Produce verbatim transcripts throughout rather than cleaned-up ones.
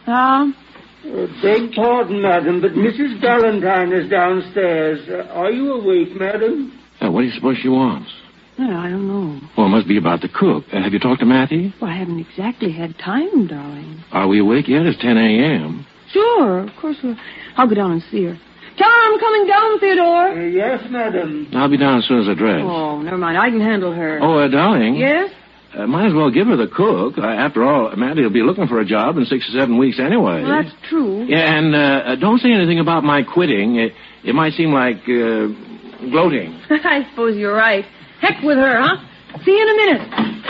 Um? Uh, beg pardon, madam, but Missus Valentine is downstairs. Uh, are you awake, madam? Uh, what do you suppose she wants? Yeah, I don't know. Well, it must be about the cook. Uh, have you talked to Matthew? Well, I haven't exactly had time, darling. Are we awake yet? It's ten a.m. Sure, of course. We'll... I'll go down and see her. Tell her I'm coming down, Theodore. Uh, yes, madam. I'll be down as soon as I dress. Oh, never mind. I can handle her. Oh, uh, darling. Yes? Uh, might as well give her the cook. Uh, after all, Matty will be looking for a job in six or seven weeks anyway. Well, that's true. Yeah, and uh, don't say anything about my quitting. It, it might seem like uh, gloating. I suppose you're right. Heck with her, huh? See you in a minute.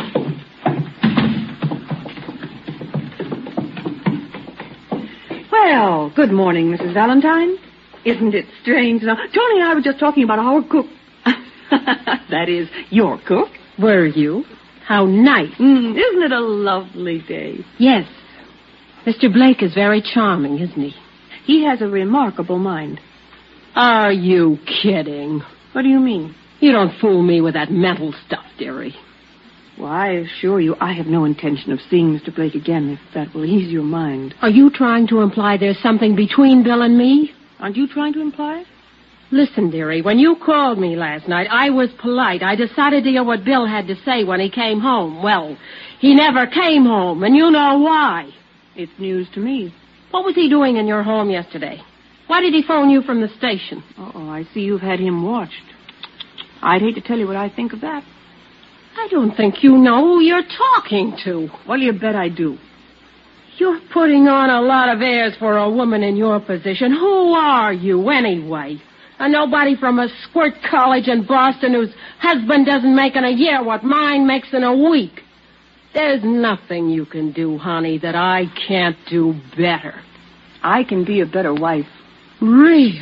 Well, good morning, Missus Valentine. Isn't it strange? Now, Tony and I were just talking about our cook. That is, your cook. Were you? How nice. Mm, isn't it a lovely day? Yes. Mister Blake is very charming, isn't he? He has a remarkable mind. Are you kidding? What do you mean? You don't fool me with that mental stuff, dearie. Well, I assure you I have no intention of seeing Mister Blake again, if that will ease your mind. Are you trying to imply there's something between Bill and me? Aren't you trying to imply it? Listen, dearie, when you called me last night, I was polite. I decided to hear what Bill had to say when he came home. Well, he never came home, and you know why. It's news to me. What was he doing in your home yesterday? Why did he phone you from the station? Uh-oh, I see you've had him watched. I'd hate to tell you what I think of that. I don't think you know who you're talking to. Well, you bet I do. You're putting on a lot of airs for a woman in your position. Who are you, anyway? A nobody from a squirt college in Boston whose husband doesn't make in a year what mine makes in a week. There's nothing you can do, honey, that I can't do better. I can be a better wife. Really?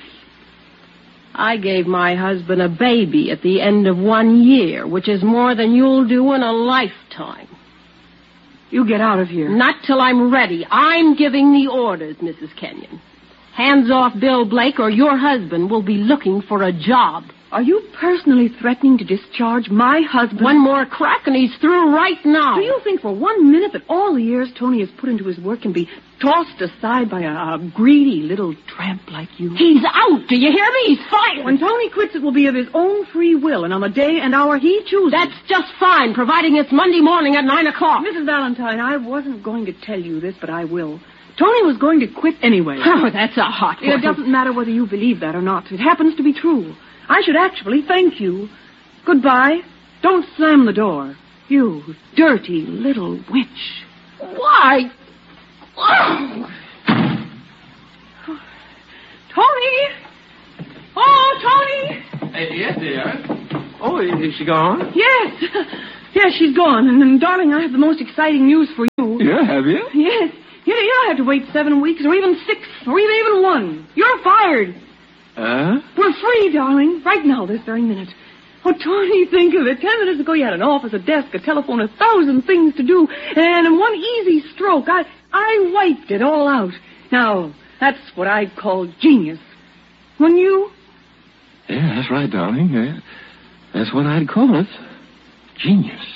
I gave my husband a baby at the end of one year, which is more than you'll do in a lifetime. You get out of here. Not till I'm ready. I'm giving the orders, Missus Kenyon. Hands off Bill Blake or your husband will be looking for a job. Are you personally threatening to discharge my husband? One more crack and he's through right now. Do you think for one minute that all the years Tony has put into his work can be tossed aside by a, a greedy little tramp like you? He's out. Do you hear me? He's fired. When Tony quits, it will be of his own free will and on the day and hour he chooses. That's just fine, providing it's Monday morning at nine o'clock. Missus Valentine, I wasn't going to tell you this, but I will. Tony was going to quit anyway. Oh, that's a hot one. It doesn't matter whether you believe that or not. It happens to be true. I should actually thank you. Goodbye. Don't slam the door. You dirty little witch. Why? Oh. Tony! Oh, Tony! Uh, yes, dear. Oh, is she gone? Yes. Yes, she's gone. And, and, darling, I have the most exciting news for you. Yeah, have you? Yes. You know, you don't have to wait seven weeks or even six or even, even one. You're fired. Uh? We're free, darling. Right now, this very minute. Oh, Tony, think of it. Ten minutes ago, you had an office, a desk, a telephone, a thousand things to do. And in one easy stroke, I, I wiped it all out. Now, that's what I'd call genius. Wouldn't you? Yeah, that's right, darling. Yeah. That's what I'd call it. Genius.